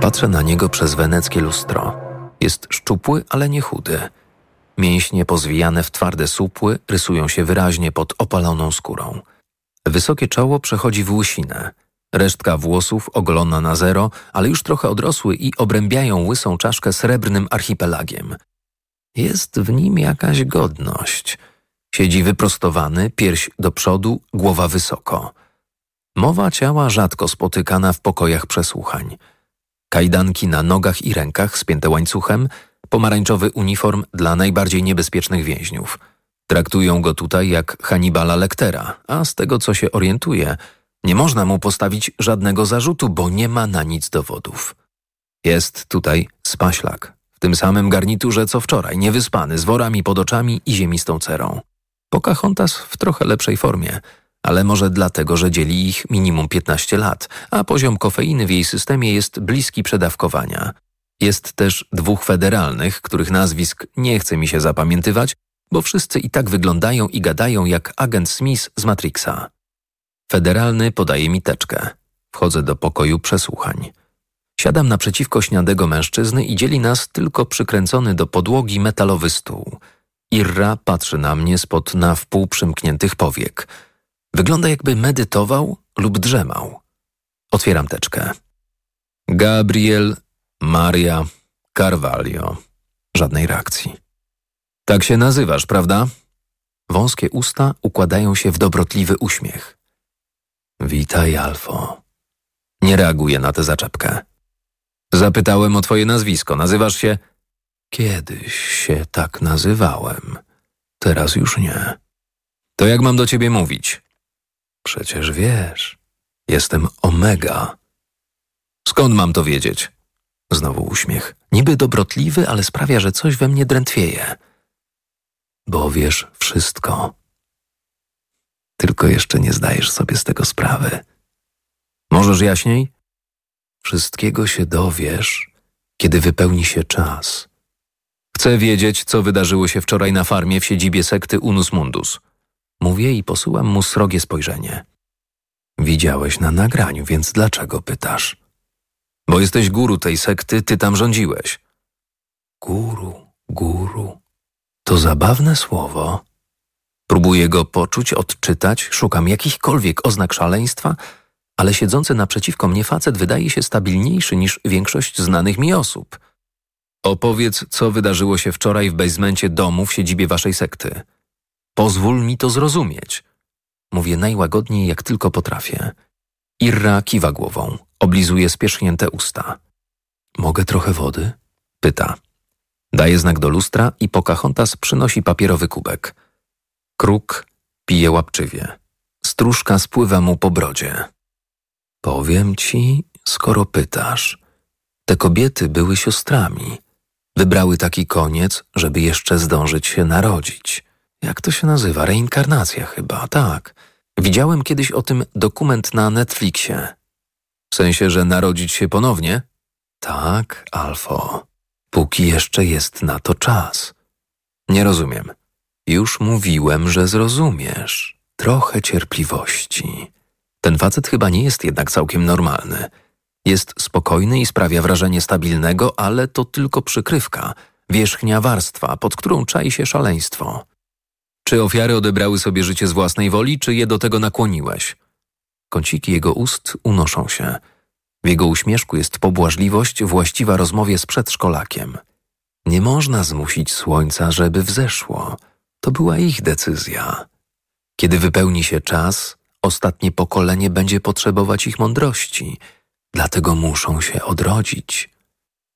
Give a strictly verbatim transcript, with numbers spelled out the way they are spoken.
Patrzę na niego przez weneckie lustro. Jest szczupły, ale nie chudy. Mięśnie pozwijane w twarde supły rysują się wyraźnie pod opaloną skórą. Wysokie czoło przechodzi w łysinę. Resztka włosów ogolona na zero, ale już trochę odrosły i obrębiają łysą czaszkę srebrnym archipelagiem. Jest w nim jakaś godność. Siedzi wyprostowany, pierś do przodu, głowa wysoko. Mowa ciała rzadko spotykana w pokojach przesłuchań. Kajdanki na nogach i rękach spięte łańcuchem, pomarańczowy uniform dla najbardziej niebezpiecznych więźniów. Traktują go tutaj jak Hannibala Lectera, a z tego co się orientuje, nie można mu postawić żadnego zarzutu, bo nie ma na nic dowodów. Jest tutaj spaślak, w tym samym garniturze co wczoraj, niewyspany, z worami pod oczami i ziemistą cerą. Pocahontas w trochę lepszej formie, ale może dlatego, że dzieli ich minimum piętnaście lat, a poziom kofeiny w jej systemie jest bliski przedawkowania. Jest też dwóch federalnych, których nazwisk nie chce mi się zapamiętywać, bo wszyscy i tak wyglądają i gadają jak agent Smith z Matrixa. Federalny podaje mi teczkę. Wchodzę do pokoju przesłuchań. Siadam naprzeciwko śniadego mężczyzny i dzieli nas tylko przykręcony do podłogi metalowy stół. Irra patrzy na mnie spod na wpół przymkniętych powiek. Wygląda jakby medytował lub drzemał. Otwieram teczkę. Gabriel Maria Carvalho. Żadnej reakcji. Tak się nazywasz, prawda? Wąskie usta układają się w dobrotliwy uśmiech. Witaj, Alfo. Nie reaguję na tę zaczepkę. Zapytałem o twoje nazwisko. Nazywasz się... Kiedyś się tak nazywałem. Teraz już nie. To jak mam do ciebie mówić? Przecież wiesz, jestem Omega. Skąd mam to wiedzieć? Znowu uśmiech. Niby dobrotliwy, ale sprawia, że coś we mnie drętwieje. Bo wiesz wszystko. Tylko jeszcze nie zdajesz sobie z tego sprawy. Możesz jaśniej? Wszystkiego się dowiesz, kiedy wypełni się czas. Chcę wiedzieć, co wydarzyło się wczoraj na farmie w siedzibie sekty Unus Mundus. Mówię i posyłam mu srogie spojrzenie. Widziałeś na nagraniu, więc dlaczego pytasz? Bo jesteś guru tej sekty, ty tam rządziłeś. Guru, guru. To zabawne słowo. Próbuję go poczuć, odczytać, szukam jakichkolwiek oznak szaleństwa, ale siedzący naprzeciwko mnie facet wydaje się stabilniejszy niż większość znanych mi osób. Opowiedz, co wydarzyło się wczoraj w basemencie domu w siedzibie waszej sekty. Pozwól mi to zrozumieć. Mówię najłagodniej, jak tylko potrafię. Irra kiwa głową, oblizuje spierzchnięte usta. Mogę trochę wody? Pyta. Daje znak do lustra i Pocahontas przynosi papierowy kubek. Kruk pije łapczywie. Stróżka spływa mu po brodzie. Powiem ci, skoro pytasz. Te kobiety były siostrami. Wybrały taki koniec, żeby jeszcze zdążyć się narodzić. Jak to się nazywa? Reinkarnacja chyba, tak. Widziałem kiedyś o tym dokument na Netflixie. W sensie, że narodzić się ponownie? Tak, Alfo. Póki jeszcze jest na to czas. Nie rozumiem. Już mówiłem, że zrozumiesz. Trochę cierpliwości. Ten facet chyba nie jest jednak całkiem normalny. Jest spokojny i sprawia wrażenie stabilnego, ale to tylko przykrywka, wierzchnia warstwa, pod którą czai się szaleństwo. Czy ofiary odebrały sobie życie z własnej woli, czy je do tego nakłoniłeś? Kąciki jego ust unoszą się. W jego uśmieszku jest pobłażliwość właściwa rozmowie z przedszkolakiem. Nie można zmusić słońca, żeby wzeszło. To była ich decyzja. Kiedy wypełni się czas, ostatnie pokolenie będzie potrzebować ich mądrości. Dlatego muszą się odrodzić.